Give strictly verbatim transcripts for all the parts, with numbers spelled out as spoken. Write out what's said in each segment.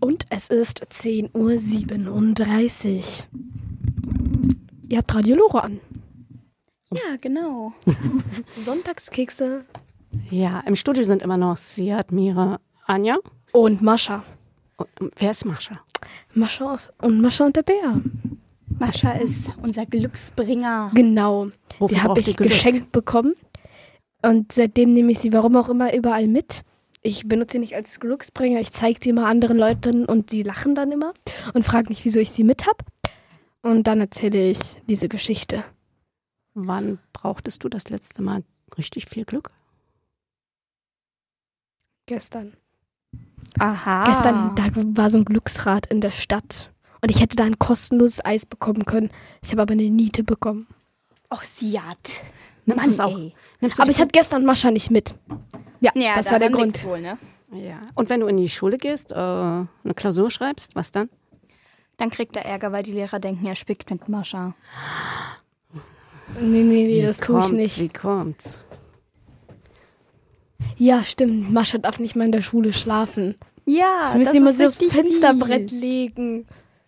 Und es ist zehn Uhr siebenunddreißig. Ihr habt Radio Lore an. Ja, genau. Sonntagskekse. Ja, im Studio sind immer noch Siad, Mira, Anja. Und Mascha. Und, wer ist Mascha? Mascha ist, und Mascha und der Bär. Mascha ist unser Glücksbringer. Genau. Wofür Die habe braucht ihr ich Glück? geschenkt bekommen. Und seitdem nehme ich sie, warum auch immer, überall mit. Ich benutze sie nicht als Glücksbringer. Ich zeige sie immer anderen Leuten und sie lachen dann immer und fragen mich, wieso ich sie mit habe. Und dann erzähle ich diese Geschichte. Wann brauchtest du das letzte Mal richtig viel Glück? Gestern. Aha. Gestern, da war so ein Glücksrad in der Stadt. Und ich hätte da ein kostenloses Eis bekommen können. Ich habe aber eine Niete bekommen. Och, Siad. Nimmst du es auch? ey. Nimmst du Aber die- ich hatte gestern Mascha nicht mit. Ja, Ja, das war der daran Grund. liegt's wohl, ne? Ja. Und wenn du in die Schule gehst, äh, eine Klausur schreibst, was dann? Dann kriegt er Ärger, weil die Lehrer denken, er spickt mit Mascha. Nee, nee, nee, das tue ich kommt's, nicht. Wie kommt's? Ja, stimmt. Mascha darf nicht mal in der Schule schlafen. Ja, Wir müssen das die immer ist so aufs richtig Fensterbrett fies. legen.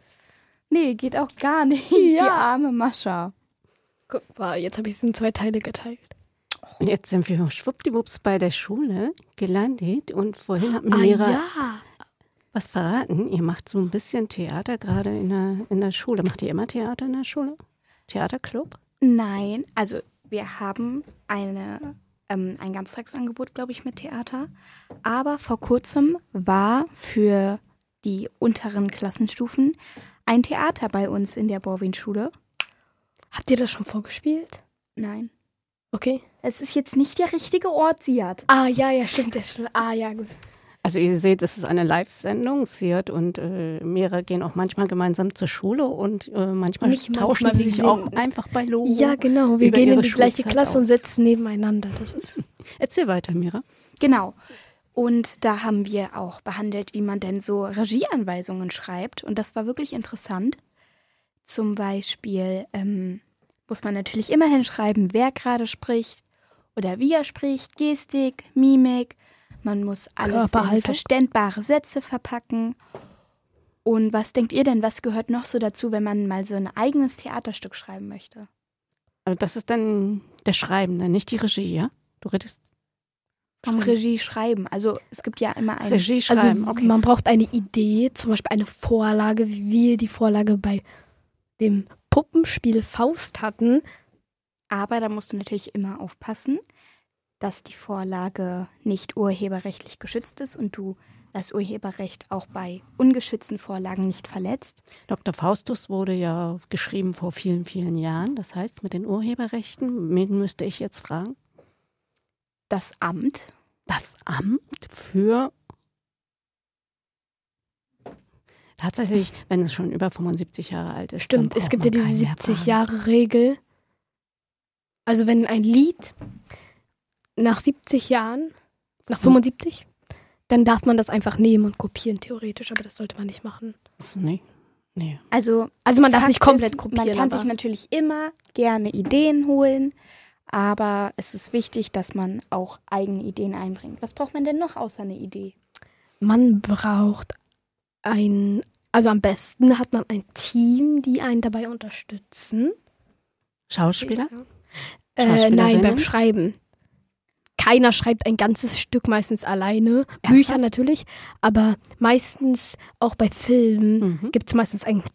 Nee, geht auch gar nicht. Ja. Die arme Mascha. Guck mal, jetzt habe ich es in zwei Teile geteilt. Und jetzt sind wir schwuppdiwupps bei der Schule gelandet und vorhin hat mir Ah Mira ja. was verraten. Ihr macht so ein bisschen Theater gerade in der, in der Schule. Macht ihr immer Theater in der Schule? Theaterclub? Nein, also wir haben eine, ähm, ein Ganztagsangebot, glaube ich, mit Theater. Aber vor kurzem war für die unteren Klassenstufen ein Theater bei uns in der Borwin-Schule. Habt ihr das schon vorgespielt? Nein. Okay. Es ist jetzt nicht der richtige Ort, Siad. Ah, ja, ja, stimmt. Das stimmt. Ah, ja, gut. Also ihr seht, es ist eine Live-Sendung. Siad und äh, Mira gehen auch manchmal gemeinsam zur Schule und äh, manchmal Nicht tauschen manchmal, sie wir sich sehen- auch einfach bei Logo. Ja, genau. Wir über gehen in ihre die gleiche Schulzeit Klasse und aus. sitzen nebeneinander. Das ist. Erzähl weiter, Mira. Genau. Und da haben wir auch behandelt, wie man denn so Regieanweisungen schreibt. Und das war wirklich interessant. Zum Beispiel ähm, muss man natürlich immer hinschreiben, wer gerade spricht oder wie er spricht, Gestik, Mimik. Man muss alles in Körperhaltung. verständbare Sätze verpacken. Und was denkt ihr denn, was gehört noch so dazu, wenn man mal so ein eigenes Theaterstück schreiben möchte? Also das ist dann der Schreibende, nicht die Regie, ja? Du redest Vom Regie schreiben. Also es gibt ja immer eine... Regie schreiben, Also okay. man braucht eine Idee, zum Beispiel eine Vorlage, wie wir die Vorlage bei dem Puppenspiel Faust hatten. Aber da musst du natürlich immer aufpassen, dass die Vorlage nicht urheberrechtlich geschützt ist und du das Urheberrecht auch bei ungeschützten Vorlagen nicht verletzt. Doktor Faustus wurde ja geschrieben vor vielen, vielen Jahren. Das heißt, mit den Urheberrechten, wen müsste ich jetzt fragen? Das Amt. Das Amt für... Tatsächlich, wenn es schon über fünfundsiebzig Jahre alt ist. Stimmt, dann es braucht gibt ja man diese keinen mehr fragen. siebzig-Jahre-Regel. Also wenn ein Lied nach siebzig Jahren, nach fünfundsiebzig, dann darf man das einfach nehmen und kopieren, theoretisch, aber das sollte man nicht machen. Das- Nee, nee. Also, Also man darf Fakt nicht komplett ist, kopieren. Man kann aber sich natürlich immer gerne Ideen holen, aber es ist wichtig, dass man auch eigene Ideen einbringt. Was braucht man denn noch außer eine Idee? man braucht ein, also am besten hat man ein Team, die einen dabei unterstützen. Schauspieler? Äh, nein, beim Schauspielerinnen? Schreiben. Keiner schreibt ein ganzes Stück meistens alleine. Ernsthaft? Bücher natürlich, aber meistens auch bei Filmen Mhm. gibt es meistens ein